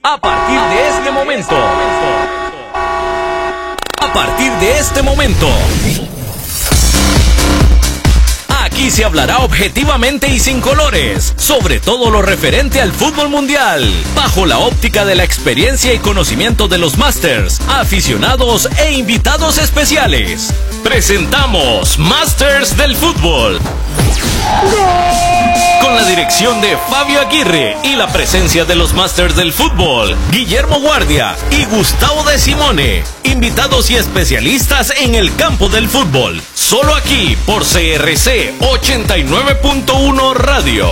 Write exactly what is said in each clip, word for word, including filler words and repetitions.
A partir de este momento. A partir de este momento. Aquí se hablará objetivamente y sin colores sobre todo lo referente al fútbol mundial, bajo la óptica de la experiencia y conocimiento de los Masters, aficionados e invitados especiales. Presentamos Masters del Fútbol. Con la dirección de Fabio Aguirre y la presencia de los Masters del Fútbol, Guillermo Guardia y Gustavo de Simone, invitados y especialistas en el campo del fútbol, solo aquí por C R C ochenta y nueve punto uno Radio.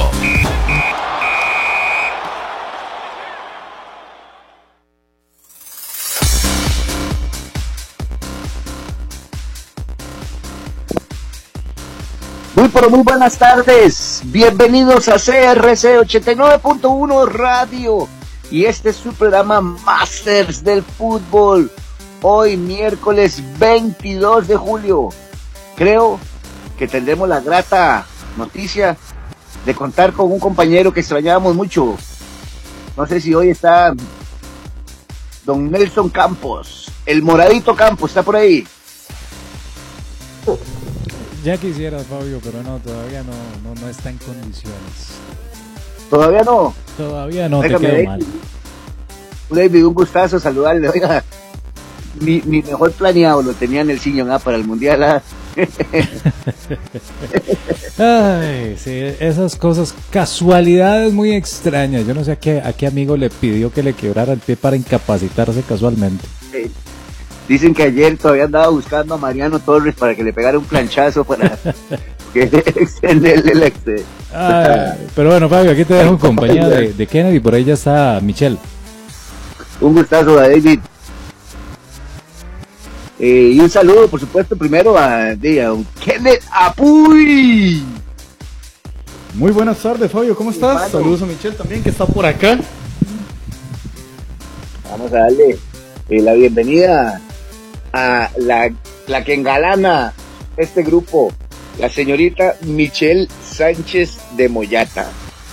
Muy pero muy buenas tardes, bienvenidos a C R C ochenta y nueve punto uno Radio y este es su programa Masters del Fútbol. Hoy miércoles veintidós de julio, creo que tendremos la grata noticia de contar con un compañero que extrañábamos mucho. No sé si hoy está don Nelson Campos, el moradito Campos, ¿está por ahí? Ya quisiera, Fabio, pero no, todavía no, no, no está en condiciones. ¿Todavía no? Todavía no, Oiga, te quedo David, mal. David, un gustazo saludarle. Oiga, mi, mi mejor planeado lo tenía en el sillón A para el Mundial A. Ay, sí, esas cosas, casualidades muy extrañas. Yo no sé a qué, a qué amigo le pidió que le quebrara el pie para incapacitarse casualmente. Sí. Dicen que ayer todavía andaba buscando a Mariano Torres para que le pegara un planchazo para que extenderle el excede. Ay, pero bueno, Fabio, aquí te dejo en compañía de, de Kennedy, por ahí ya está Michelle. Un gustazo a David. Eh, y un saludo, por supuesto, primero a, de, a Kenneth Apuy. Muy buenas tardes, Fabio, ¿cómo estás? Hermano. Saludos a Michelle también, que está por acá. Vamos a darle eh, la bienvenida a la, la que engalana este grupo, la señorita Michelle Sánchez de Moyata.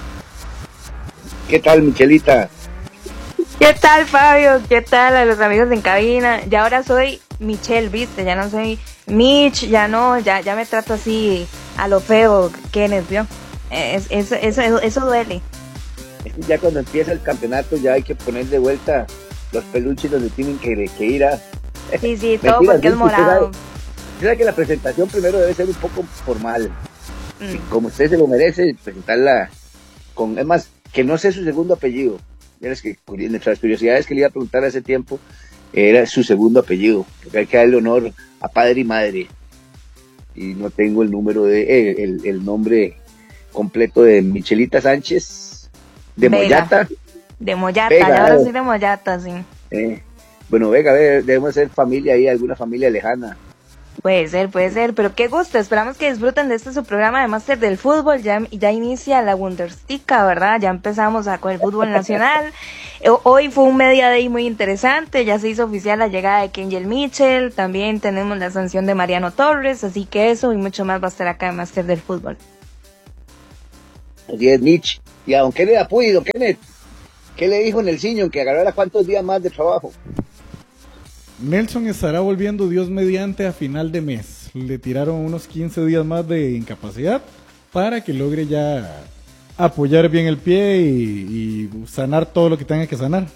¿Qué tal, Michelita? ¿Qué tal, Fabio? ¿Qué tal a los amigos en cabina? Ya ahora soy Michelle, ¿viste? Ya no soy Mitch, ya no, ya ya me trato así a lo feo, Kenneth, ¿vio? Es, eso, eso, eso, eso duele. Es que ya cuando empieza el campeonato ya hay que poner de vuelta los peluches donde tienen que, que ir a... Sí, sí, todo Mentira, porque es sí, morado. Usted sabe, usted sabe que la presentación primero debe ser un poco formal. Mm. Y como usted se lo merece, presentarla con... Es más, que no sé su segundo apellido. Ya es que entre las curiosidades que le iba a preguntar hace tiempo, era su segundo apellido, porque hay que darle honor a padre y madre. Y no tengo el número de... Eh, el, el nombre completo de Michelita Sánchez de Vega. Moyata. De Moyata, Vega, ya ahora eh. soy de Moyata, sí. Eh, bueno, Vega, ve, debemos ser familia ahí, alguna familia lejana. Puede ser, puede ser, pero qué gusto, esperamos que disfruten de este su programa de Máster del Fútbol, ya, ya inicia la Bundesliga, ¿verdad? Ya empezamos a con el fútbol nacional, hoy fue un Media Day muy interesante, ya se hizo oficial la llegada de Kenjel Mitchell, también tenemos la sanción de Mariano Torres, así que eso y mucho más va a estar acá en Máster del Fútbol. Así es, Mitch. Y a don Kenneth Apuy, don Kenneth, ¿qué le dijo en el Ciñón que agarrara cuántos días más de trabajo? Nelson estará volviendo Dios mediante a final de mes. Le tiraron unos quince días más de incapacidad para que logre ya apoyar bien el pie y, y sanar todo lo que tenga que sanar.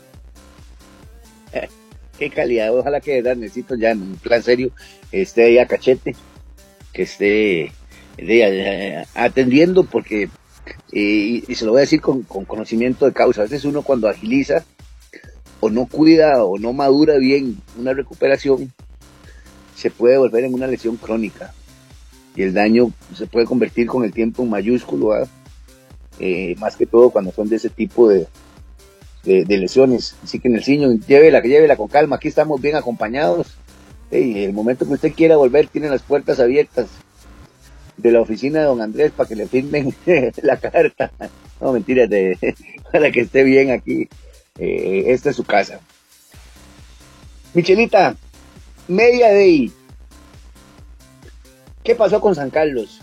Qué calidad, ojalá que necesito ya en plan serio esté ahí a cachete, que esté de, atendiendo porque, eh, y, y se lo voy a decir con, con conocimiento de causa, a veces uno cuando agiliza o no cuida o no madura bien una recuperación, se puede volver en una lesión crónica y el daño se puede convertir con el tiempo en mayúsculo, ¿eh? Eh, más que todo cuando son de ese tipo de, de, de lesiones. Así que en el Ciño, llévela, llévela con calma, aquí estamos bien acompañados. Hey, el momento que usted quiera volver, tiene las puertas abiertas de la oficina de don Andrés para que le firmen la carta. No, mentiras, de, para que esté bien aquí. Eh, esta es su casa. Michelita, Media Day. ¿Qué pasó con San Carlos?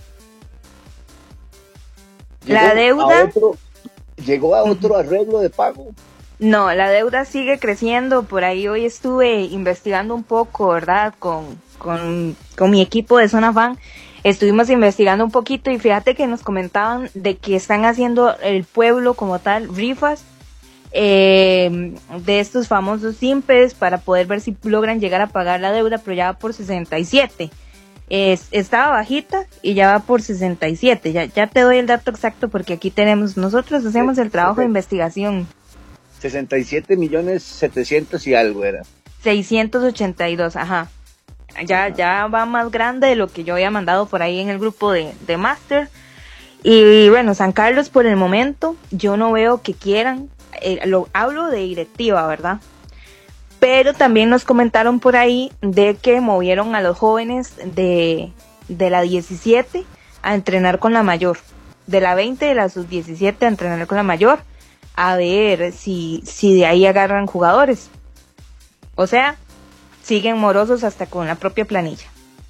La Llegó deuda. A otro, llegó a otro arreglo de pago. No, la deuda sigue creciendo. Por ahí hoy estuve investigando un poco, ¿verdad? Con, con, con mi equipo de Zona Fan. Estuvimos investigando un poquito y fíjate que nos comentaban de que están haciendo el pueblo como tal rifas eh, de estos famosos simpes para poder ver si logran llegar a pagar la deuda, pero ya va por sesenta y siete. Es, estaba bajita y ya va por sesenta y siete. Ya, ya te doy el dato exacto porque aquí tenemos, nosotros hacemos el trabajo de investigación. sesenta y siete millones setecientos y algo era. seiscientos ochenta y dos, ajá. Ya, ajá. Ya va más grande de lo que yo había mandado por ahí en el grupo de, de Master. Y bueno, San Carlos por el momento, yo no veo que quieran, eh, lo hablo de directiva, ¿verdad? Pero también nos comentaron por ahí de que movieron a los jóvenes de, de la diecisiete a entrenar con la mayor. De la veinte de la sub diecisiete a entrenar con la mayor. A ver si, si de ahí agarran jugadores. O sea, siguen morosos hasta con la propia planilla.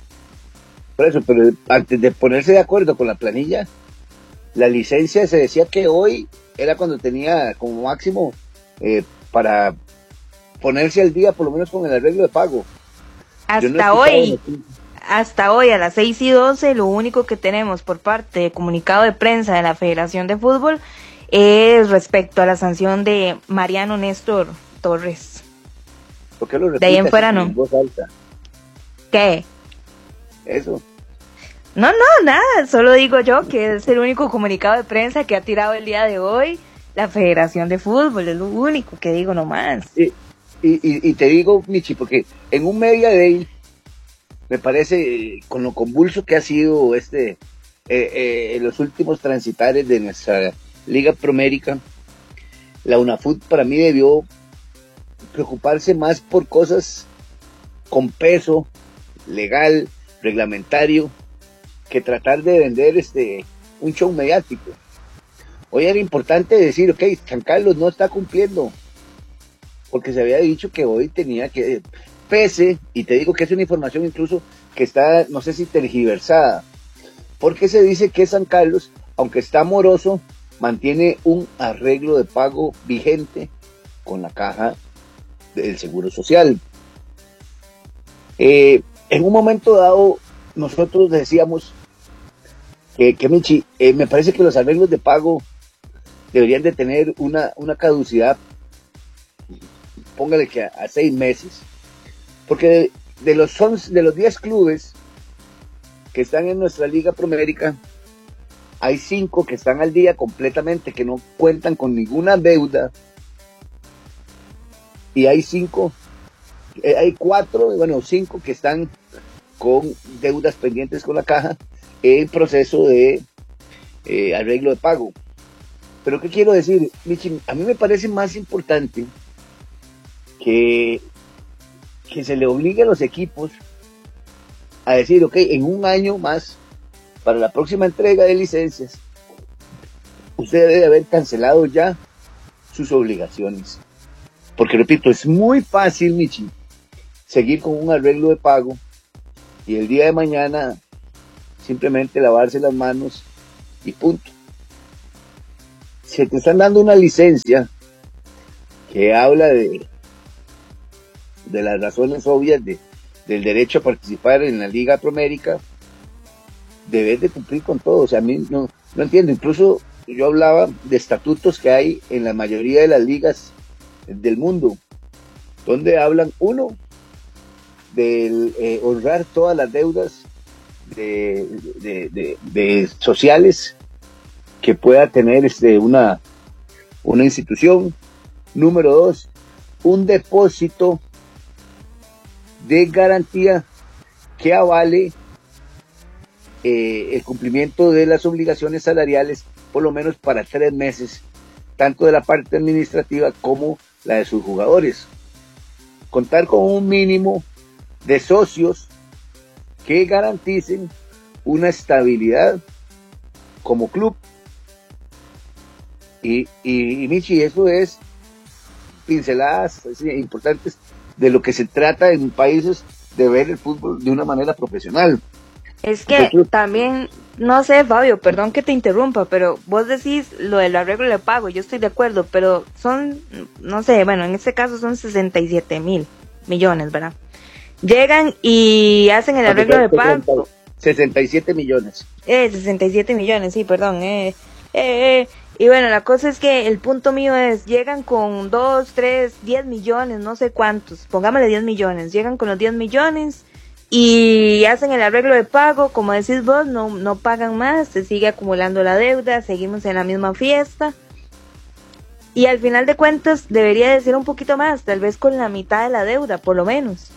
Por eso, pero antes de ponerse de acuerdo con la planilla, la licencia se decía que hoy era cuando tenía como máximo eh, para ponerse al día, por lo menos con el arreglo de pago. Hasta no hoy, hasta hoy a las seis y doce, lo único que tenemos por parte de comunicado de prensa de la Federación de Fútbol es respecto a la sanción de Mariano Néstor Torres. ¿Por qué lo de ahí en fuera no. En voz alta? ¿Qué? Eso. No, no, nada, solo digo yo que es el único comunicado de prensa que ha tirado el día de hoy la Federación de Fútbol, es lo único que digo nomás. Y, y, y, y te digo, Michi, porque en un media day, me parece, con lo convulso que ha sido este, eh, eh, en los últimos transitares de nuestra Liga Promérica, la UNAFUT para mí debió preocuparse más por cosas con peso legal, reglamentario, que tratar de vender este un show mediático. Hoy era importante decir, ok, San Carlos no está cumpliendo, porque se había dicho que hoy tenía que, pese, y te digo que es una información incluso que está, no sé si tergiversada, porque se dice que San Carlos, aunque está moroso, mantiene un arreglo de pago vigente con la caja del Seguro Social. Eh, en un momento dado, nosotros decíamos que, que Michi, eh, me parece que los arreglos de pago deberían de tener una, una caducidad, póngale que a, a seis meses, porque de, de los once, de los diez clubes que están en nuestra Liga Promérica, hay cinco que están al día completamente, que no cuentan con ninguna deuda, y hay cinco, eh, hay cuatro, bueno, cinco que están con deudas pendientes con la caja en proceso de eh, arreglo de pago. Pero ¿qué quiero decir, Michi? A mí me parece más importante que, que se le obligue a los equipos a decir, ok, en un año más, para la próxima entrega de licencias, usted debe haber cancelado ya sus obligaciones. Porque, repito, es muy fácil, Michi, seguir con un arreglo de pago y el día de mañana simplemente lavarse las manos y punto. Si te están dando una licencia que habla de, de las razones obvias de, del derecho a participar en la Liga Promérica, debes de cumplir con todo. O sea, a mí no, no entiendo. Incluso yo hablaba de estatutos que hay en la mayoría de las ligas del mundo, donde hablan, uno, de eh, honrar todas las deudas de, de, de, de sociales que pueda tener este, una, una institución. Número dos, un depósito de garantía que avale eh, el cumplimiento de las obligaciones salariales por lo menos para tres meses, tanto de la parte administrativa como la de sus jugadores. Contar con un mínimo de socios que garanticen una estabilidad como club. Y, y, y Michi, eso es pinceladas es, importantes de lo que se trata en países de ver el fútbol de una manera profesional. Es que Nosotros, también no sé, Fabio, perdón que te interrumpa, pero vos decís lo del arreglo de pago, yo estoy de acuerdo, pero son, no sé, bueno, en este caso son sesenta y siete mil millones, ¿verdad? Llegan y hacen el arreglo de pago. sesenta y siete millones. Eh, sesenta y siete millones, sí, perdón, eh, eh, eh. Y bueno, la cosa es que el punto mío es, llegan con dos, tres, diez millones, no sé cuántos, pongámosle diez millones, llegan con los diez millones y hacen el arreglo de pago, como decís vos, no, no pagan más, se sigue acumulando la deuda, seguimos en la misma fiesta. Y al final de cuentas debería de ser un poquito más, tal vez con la mitad de la deuda, por lo menos.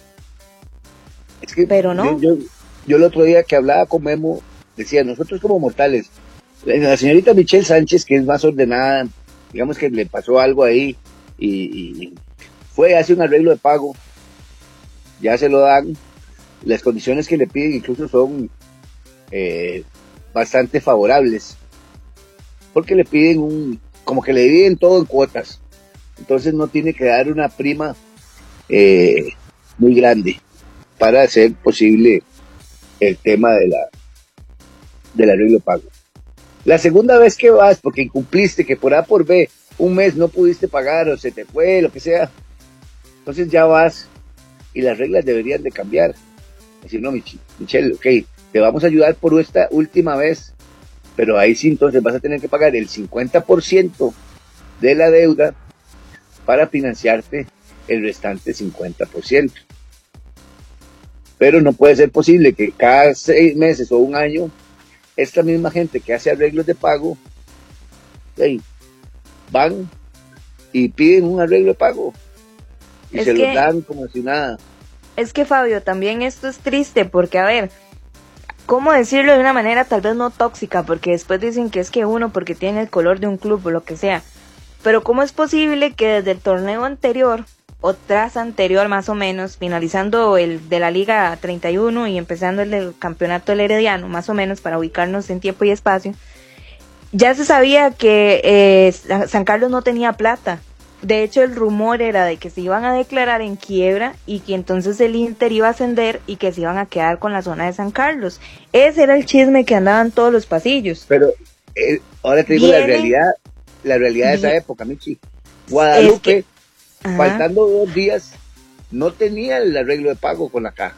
Es que pero no. Yo, yo, yo el otro día que hablaba con Memo, decía, nosotros como mortales, la señorita Michelle Sánchez, que es más ordenada, digamos que le pasó algo ahí, y, y fue, hace un arreglo de pago, ya se lo dan, las condiciones que le piden incluso son eh, bastante favorables, porque le piden un, como que le dividen todo en cuotas, entonces no tiene que dar una prima eh, muy grande para hacer posible el tema de la del arreglo de pago. La segunda vez que vas, porque incumpliste, que por A por B, un mes no pudiste pagar o se te fue, lo que sea, entonces ya vas y las reglas deberían de cambiar. Decir, no, Mich- Michelle, ok, te vamos a ayudar por esta última vez, pero ahí sí entonces vas a tener que pagar el cincuenta por ciento de la deuda para financiarte el restante cincuenta por ciento. Pero no puede ser posible que cada seis meses o un año esta misma gente que hace arreglos de pago, hey, van y piden un arreglo de pago y es se que, los dan como si nada. Es que, Fabio, también esto es triste porque, a ver, ¿cómo decirlo de una manera tal vez no tóxica? Porque después dicen que es que uno porque tiene el color de un club o lo que sea. Pero ¿cómo es posible que desde el torneo anterior o tras anterior más o menos, finalizando el de la Liga treinta y uno y empezando el del campeonato del Herediano, más o menos para ubicarnos en tiempo y espacio, ya se sabía que eh, San Carlos no tenía plata? De hecho, el rumor era de que se iban a declarar en quiebra y que entonces el Inter iba a ascender y que se iban a quedar con la zona de San Carlos. Ese era el chisme que andaba en todos los pasillos. Pero eh, ahora te digo Viene, la realidad, la realidad de esa bien, época, Michi. Guadalupe, es que, faltando dos días, no tenía el arreglo de pago con la caja.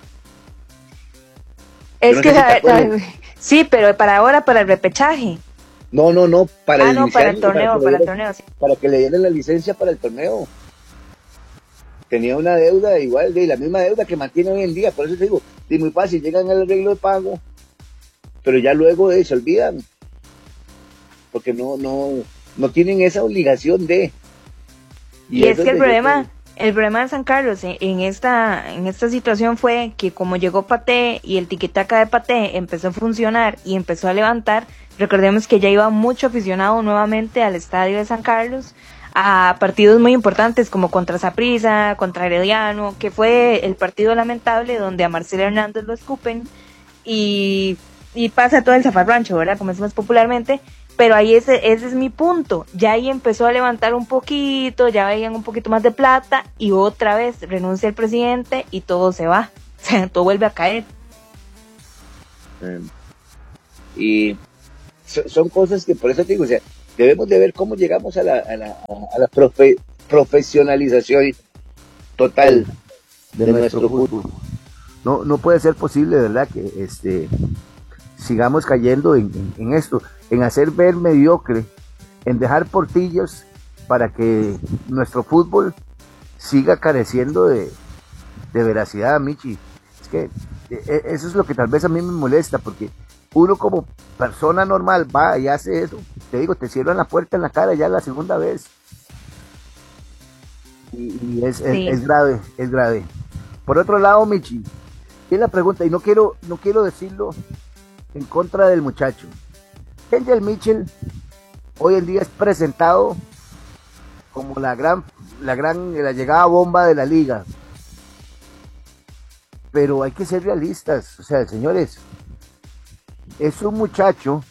Es no que, sé si la, te acuerdas. sí, pero para ahora, para el repechaje. No, no, no, para ah, el no, para el torneo, para, para, el torneo, sí. para que le dieran la licencia para el torneo. Tenía una deuda igual de la misma deuda que mantiene hoy en día, por eso te digo, es muy fácil, llegan al arreglo de pago, pero ya luego eh, se olvidan, porque no, no, no tienen esa obligación de. Y, y es que el problema, que... el problema de San Carlos en, en esta, en esta situación fue que como llegó Paté y el tiquitaca de Paté empezó a funcionar y empezó a levantar, recordemos que ya iba mucho aficionado nuevamente al estadio de San Carlos, a partidos muy importantes como contra Saprissa, contra Herediano, que fue el partido lamentable donde a Marcelo Hernández lo escupen y, y pasa todo el zafarrancho, ¿verdad? Como decimos popularmente, pero ahí ese, ese es mi punto, ya ahí empezó a levantar un poquito, ya veían un poquito más de plata y otra vez renuncia el presidente y todo se va, o sea, todo vuelve a caer. Um, y so, son cosas que por eso te digo, o sea, debemos de ver cómo llegamos a la, a la, a la profe, profesionalización total de, de nuestro, nuestro fútbol. fútbol. No, no puede ser posible, ¿verdad?, que este sigamos cayendo en, en, en esto, en hacer ver mediocre, en dejar portillos para que nuestro fútbol siga careciendo de, de veracidad, Michi. Es que eso es lo que tal vez a mí me molesta, porque uno como persona normal va y hace eso, te digo, te cierran la puerta en la cara ya la segunda vez. Y, y es, sí. es, es grave, es grave. Por otro lado, Michi, es la pregunta, y no quiero, no quiero decirlo en contra del muchacho. Angel Mitchell hoy en día es presentado como la gran, la gran, la llegada bomba de la liga. Pero hay que ser realistas, o sea, señores, es un muchacho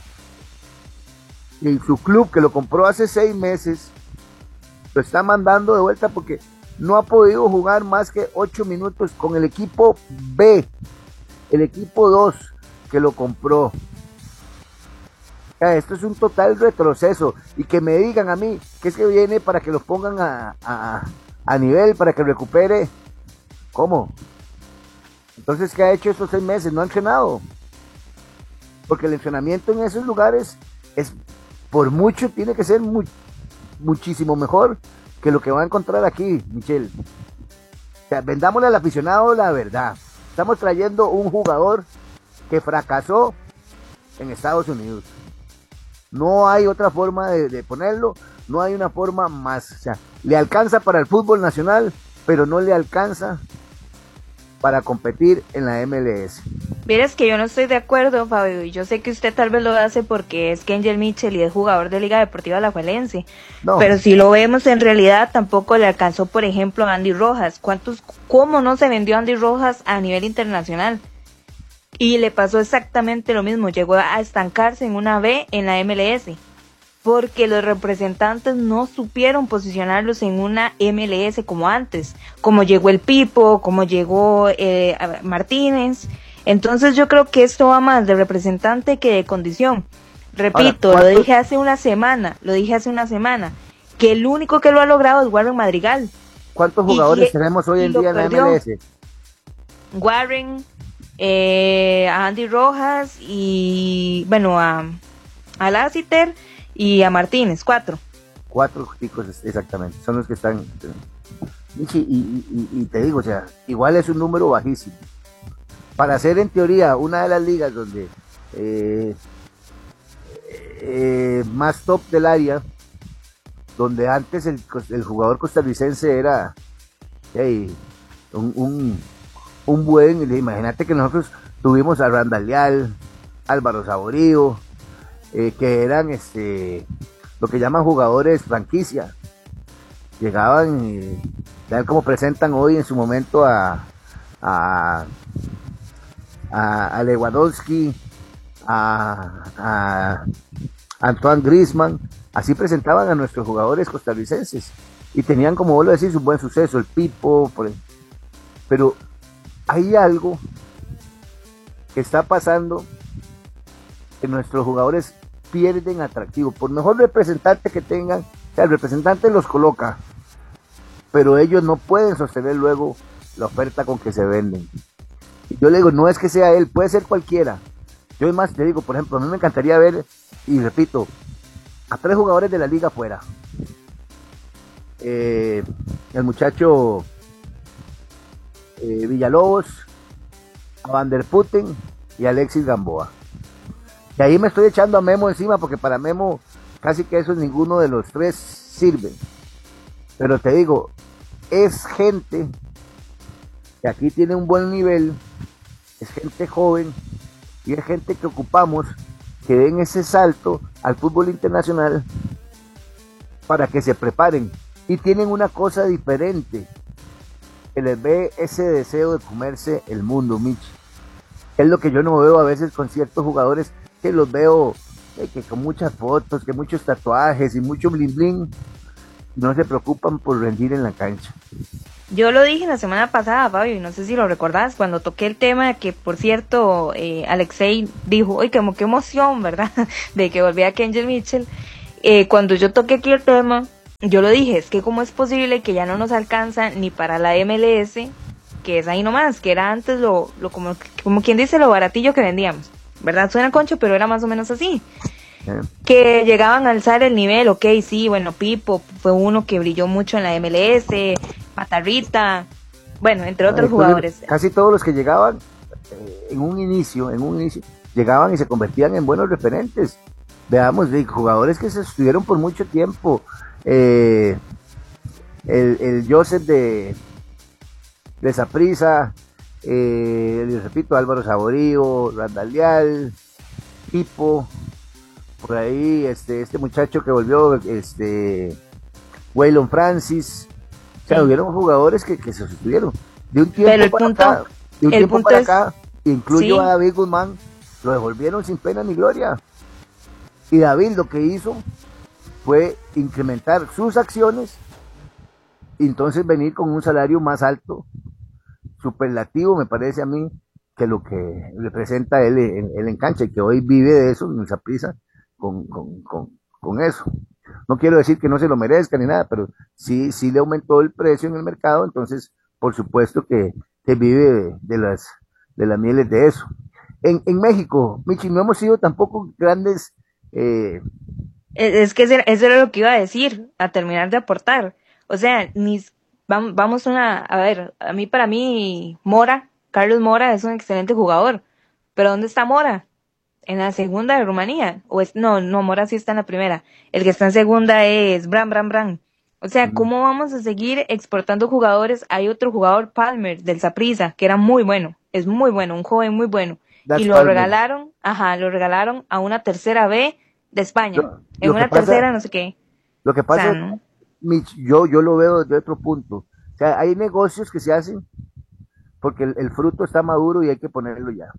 en su club que lo compró hace seis meses, lo está mandando de vuelta porque no ha podido jugar más que ocho minutos con el equipo B, el equipo dos, que lo compró. O sea, esto es un total retroceso. Y que me digan a mí que es que viene para que lo pongan a, a, a nivel, para que recupere. ¿Cómo? Entonces, ¿qué ha hecho estos seis meses? No ha entrenado. Porque el entrenamiento en esos lugares es, por mucho, tiene que ser muy, muchísimo mejor que lo que va a encontrar aquí, Michelle. O sea, vendámosle al aficionado la verdad. Estamos trayendo un jugador que fracasó en Estados Unidos. No hay otra forma de, de ponerlo, no hay una forma más. O sea, le alcanza para el fútbol nacional, pero no le alcanza para competir en la M L S. Vieras que yo no estoy de acuerdo, Fabio, y yo sé que usted tal vez lo hace porque es Kenjel Mitchell y es jugador de Liga Deportiva Alajuelense, no. Pero si lo vemos en realidad tampoco le alcanzó, por ejemplo, a Andy Rojas. ¿Cuántos, cómo no se vendió Andy Rojas a nivel internacional? Y le pasó exactamente lo mismo, llegó a estancarse en una B en la M L S, porque los representantes no supieron posicionarlos en una M L S como antes, como llegó el Pipo, como llegó eh, Martínez. Entonces yo creo que esto va más de representante que de condición. Repito, ahora, lo dije hace una semana, lo dije hace una semana, que el único que lo ha logrado es Warren Madrigal. ¿Cuántos jugadores y, tenemos hoy en día en la M L S? Warren, eh, a Andy Rojas y, bueno, a, a Lassiter y a Martínez, cuatro. Cuatro chicos, exactamente, son los que están. Y, y, y, y te digo, o sea, igual es un número bajísimo. Para ser en teoría una de las ligas donde eh, eh, más top del área, donde antes el, el jugador costarricense era hey, un, un, un buen, imagínate que nosotros tuvimos a Randall Leal, Álvaro Saborío, eh, que eran este lo que llaman jugadores franquicia, llegaban y tal como presentan hoy en su momento a a a, a Lewandowski, a, a Antoine Griezmann, así presentaban a nuestros jugadores costarricenses y tenían, como vos lo decís, un buen suceso, el Pipo, por el... pero hay algo que está pasando que nuestros jugadores pierden atractivo, por mejor representante que tengan, o sea, el representante los coloca, pero ellos no pueden sostener luego la oferta con que se venden. Yo le digo, no es que sea él, puede ser cualquiera. Yo además te digo, por ejemplo, a mí me encantaría ver, y repito, a tres jugadores de la liga fuera. Eh, el muchacho eh, Villalobos, a Van der Putten y a Alexis Gamboa. Y ahí me estoy echando a Memo encima, porque para Memo casi que eso ninguno de los tres sirve. Pero te digo, es gente que aquí tiene un buen nivel, es gente joven y es gente que ocupamos que den ese salto al fútbol internacional para que se preparen, y tienen una cosa diferente, que les ve ese deseo de comerse el mundo, Mitch. Es lo que yo no veo a veces con ciertos jugadores, que los veo eh, que con muchas fotos, que muchos tatuajes y mucho bling bling, no se preocupan por rendir en la cancha. Yo lo dije la semana pasada, Fabio, y no sé si lo recordás, cuando toqué el tema que, por cierto, eh, Alexei dijo, uy, como qué emoción, ¿verdad?, de que volvía Kenjel Mitchell. Eh, cuando yo toqué aquí el tema, yo lo dije, es que cómo es posible que ya no nos alcanza ni para la M L S, que es ahí nomás, que era antes lo, lo como, como quien dice, lo baratillo que vendíamos, ¿verdad? Suena concho, pero era más o menos así. Yeah. Que llegaban a alzar el nivel, ok, sí, bueno, Pipo fue uno que brilló mucho en la M L S, Patarrita, bueno, entre otros Ay, jugadores. Casi todos los que llegaban eh, en un inicio, en un inicio, llegaban y se convertían en buenos referentes. Veamos, de jugadores que se estuvieron por mucho tiempo. Eh, el, el Joseph de de Saprissa, eh, les repito, Álvaro Saborío, Randall Leal, Pipo, por ahí este este muchacho que volvió, este Waylon Francis. O sea, sí, hubieron jugadores que, que se sostuvieron de un tiempo para punto, acá, de un tiempo para es, acá, incluyo sí. a David Guzmán, lo devolvieron sin pena ni gloria. Y David lo que hizo fue incrementar sus acciones y entonces venir con un salario más alto, superlativo me parece a mí, que lo que representa él en, él en cancha, y que hoy vive de eso, en Saprissa, con, con, con, con eso. No quiero decir que no se lo merezca ni nada, pero sí, sí le aumentó el precio en el mercado, entonces, por supuesto que, que vive de, de las, de las mieles de eso. En, en México, Michi, no hemos sido tampoco grandes. Eh, Es, es que ese- eso era lo que iba a decir, a terminar de aportar. O sea, ni, vamos, vamos una, a ver, a mí, para mí, Mora, Carlos Mora es un excelente jugador, pero ¿dónde está Mora? En la segunda de Rumanía, o es, no, no, Mora sí está en la primera. El que está en segunda es Bran, Bran, Bran. O sea, ¿cómo vamos a seguir exportando jugadores? Hay otro jugador, Palmer, del Saprissa, que era muy bueno, es muy bueno, un joven muy bueno. Y That's lo Palmer. regalaron, ajá, lo regalaron a una tercera B de España. Lo, En lo que una pasa, tercera, no sé qué. lo que O sea, pasa, ¿no? Mitch, yo, yo lo veo desde otro punto. O sea, hay negocios que se hacen porque el, el fruto está maduro y hay que ponerlo ya.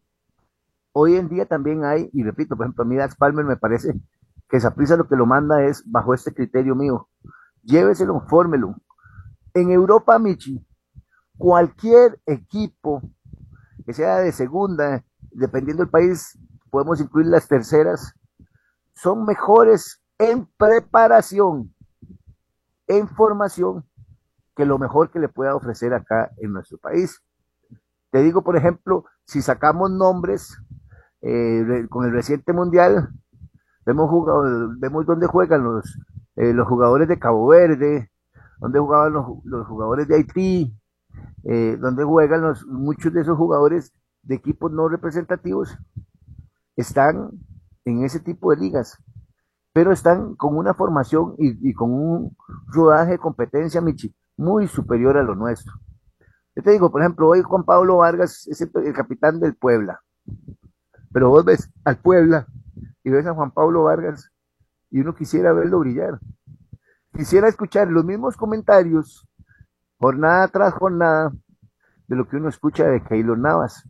Hoy en día también hay, y repito, por ejemplo, a mí Dax Palmer me parece que Saprissa lo que lo manda es bajo este criterio mío. Lléveselo, fórmelo. En Europa, Michi, cualquier equipo que sea de segunda, dependiendo del país, podemos incluir las terceras, son mejores en preparación, en formación, que lo mejor que le pueda ofrecer acá en nuestro país. Te digo, por ejemplo, si sacamos nombres eh, con el reciente mundial, vemos, jugado, vemos dónde juegan los, eh, los jugadores de Cabo Verde, dónde jugaban los, los jugadores de Haití, eh, dónde juegan los, muchos de esos jugadores de equipos no representativos, están en ese tipo de ligas, pero están con una formación y, y con un rodaje de competencia, Michi, muy superior a lo nuestro. Yo te digo, por ejemplo, hoy Juan Pablo Vargas es el, el capitán del Puebla, pero vos ves al Puebla y ves a Juan Pablo Vargas y uno quisiera verlo brillar. Quisiera escuchar los mismos comentarios, jornada tras jornada, de lo que uno escucha de Keylor Navas,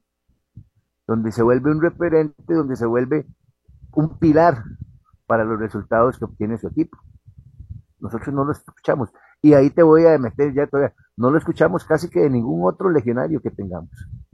donde se vuelve un referente, donde se vuelve un pilar para los resultados que obtiene su equipo. Nosotros no lo escuchamos. Y ahí te voy a meter ya todavía. No lo escuchamos casi que de ningún otro legionario que tengamos.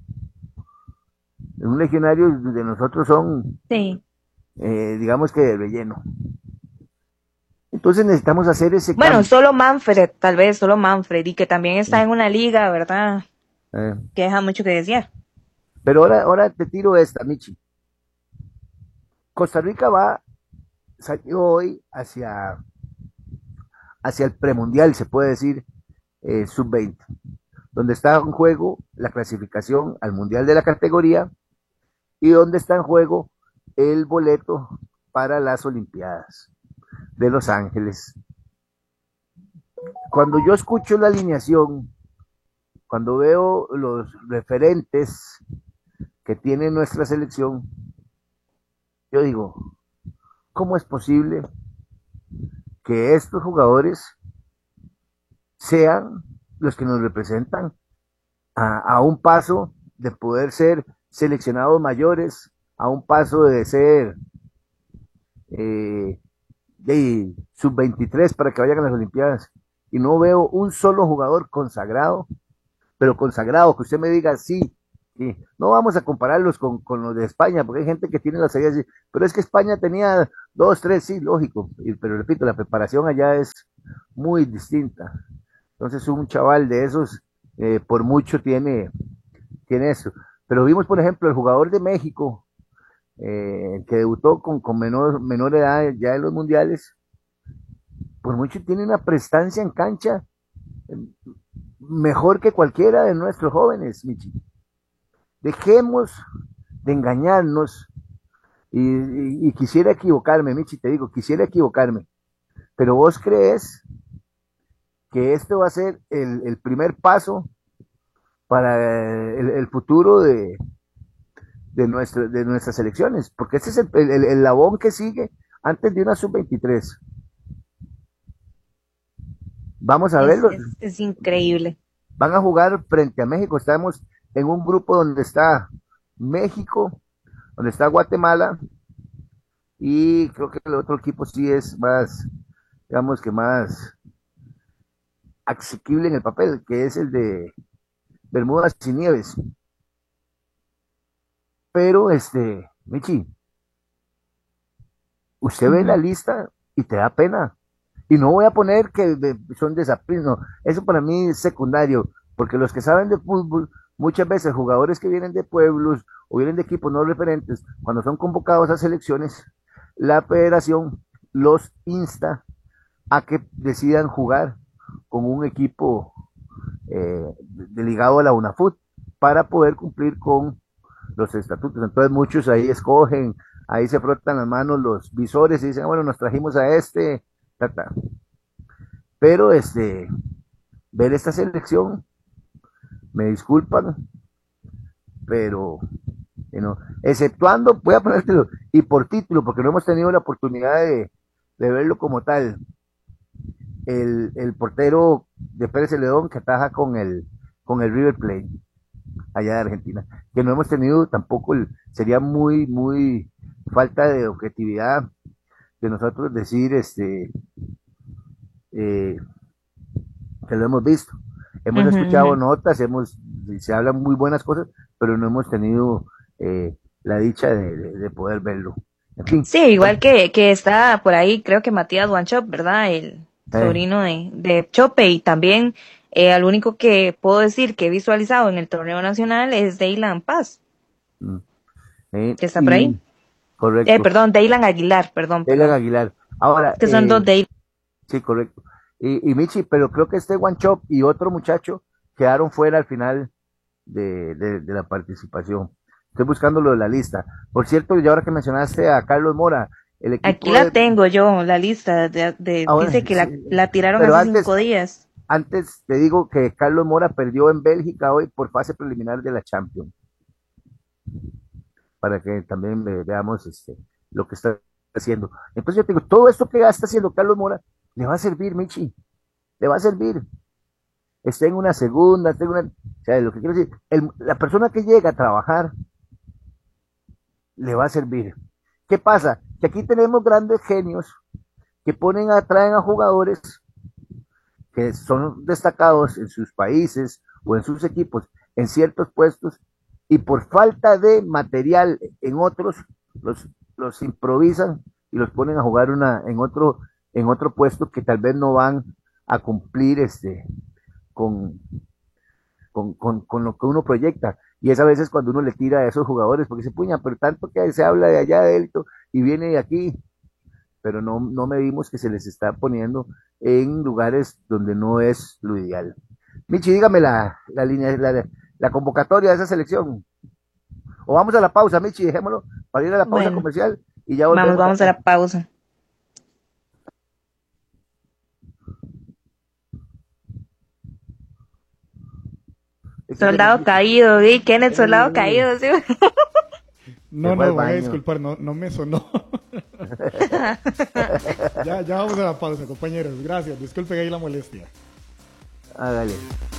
Un legionario de nosotros son, Sí. eh, digamos que de relleno. Entonces necesitamos hacer ese Bueno, cambio. solo Manfred, tal vez, solo Manfred, y que también está en una liga, ¿verdad? Eh, Que deja mucho que desear. pero ahora, ahora te tiro esta, Michi. Costa Rica va, salió hoy hacia, hacia el premundial, se puede decir, eh, sub veinte, donde está en juego la clasificación al mundial de la categoría y donde está en juego el boleto para las Olimpiadas de Los Ángeles. Cuando yo escucho la alineación, cuando veo los referentes que tiene nuestra selección, yo digo, ¿cómo es posible que estos jugadores sean los que nos representan a, a un paso de poder ser seleccionados mayores, a un paso de ser eh, de sub veintitrés para que vayan a las Olimpiadas? Y no veo un solo jugador consagrado, pero consagrado, que usted me diga, sí, sí. No vamos a compararlos con, con los de España, porque hay gente que tiene las ideas, pero es que España tenía dos, tres, sí, lógico, y, pero repito, la preparación allá es muy distinta. Entonces un chaval de esos, eh, por mucho tiene, tiene eso. Pero vimos, por ejemplo, el jugador de México, eh, que debutó con, con menor, menor edad ya en los mundiales, por mucho tiene una prestancia en cancha eh, mejor que cualquiera de nuestros jóvenes, Michi. Dejemos de engañarnos y, y, y quisiera equivocarme, Michi, te digo, quisiera equivocarme, pero vos crees que esto va a ser el, el primer paso para el, el futuro de, de, nuestro, de nuestras elecciones, porque este es el, el, el labón que sigue antes de una sub veintitrés. Vamos a Es, verlo. es, es increíble. Van a jugar frente a México. Estamos en un grupo donde está México, donde está Guatemala, y creo que el otro equipo sí es más, digamos que más asequible en el papel, que es el de Bermudas y Nieves. pero este, Michi, usted ve la lista y te da pena. Y no voy a poner que de, son desafios, no, eso para mí es secundario, porque los que saben de fútbol, muchas veces jugadores que vienen de pueblos o vienen de equipos no referentes, cuando son convocados a selecciones, la federación los insta a que decidan jugar con un equipo eh, de, ligado a la UNAFUT para poder cumplir con los estatutos. Entonces muchos ahí escogen, ahí se frotan las manos los visores y dicen, bueno, nos trajimos a este, ta, ta. Pero este, ver esta selección, me disculpan, pero you know, exceptuando, voy a ponértelo, y por título, porque no hemos tenido la oportunidad de, de verlo como tal, el, el portero de Pérez Celedón que ataja con el, con el River Plate, allá de Argentina, que no hemos tenido tampoco, el, sería muy, muy falta de objetividad de nosotros decir, este, eh, que lo hemos visto. Hemos uh-huh, escuchado uh-huh. notas, hemos, se hablan muy buenas cosas, pero no hemos tenido eh, la dicha de, de, de poder verlo. En fin, sí, igual que, que está por ahí, creo que Matías Wanchop, ¿verdad? El eh. sobrino de, de Chope, y también eh, al único que puedo decir que he visualizado en el torneo nacional es Deylan Paz, mm. eh, que está por y, ahí. Correcto. Eh, perdón, Deylan Aguilar, perdón. Deylan Aguilar. Ahora, que son eh, dos Deylan. Sí, correcto. Y, y Michi, pero creo que este Wanchop y otro muchacho quedaron fuera al final de, de, de la participación. Estoy buscando lo de la lista. Por cierto, y ahora que mencionaste a Carlos Mora, el equipo aquí la de... tengo yo, la lista, de, de ah, bueno, dice que sí. la, la tiraron pero hace antes, cinco días. Antes te digo que Carlos Mora perdió en Bélgica hoy por fase preliminar de la Champions. Para que también veamos este, lo que está haciendo. Entonces yo te digo, todo esto que está haciendo Carlos Mora, le va a servir, Michi, le va a servir. Esté en una segunda, esté en una... O sea, lo que quiero decir, el, la persona que llega a trabajar, le va a servir. ¿Qué pasa? Que aquí tenemos grandes genios que ponen a, traen a jugadores que son destacados en sus países o en sus equipos, en ciertos puestos, y por falta de material en otros, los, los improvisan y los ponen a jugar una, en otro, en otro puesto que tal vez no van a cumplir este, con, con, con, con lo que uno proyecta. Y es a veces cuando uno le tira a esos jugadores, porque se puña, pero tanto que se habla de allá de él y viene de aquí, pero no, no medimos que se les está poniendo en lugares donde no es lo ideal. Michi, dígame la, la línea, la, la convocatoria de esa selección. O vamos a la pausa, Michi, dejémoslo para ir a la pausa bueno, comercial y ya volvemos. Vamos, vamos a la pausa. Soldado caído, ¿sí? Kenneth, soldado caído, ¿sí? No, no, voy a disculpar, no, no me sonó. ya, ya vamos a la pausa, compañeros. Gracias, disculpen ahí la molestia. Hágale.